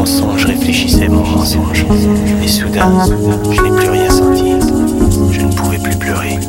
mensonge réfléchissait mon mensonge. Et soudain, je n'ai plus rien senti. Je ne pouvais plus pleurer.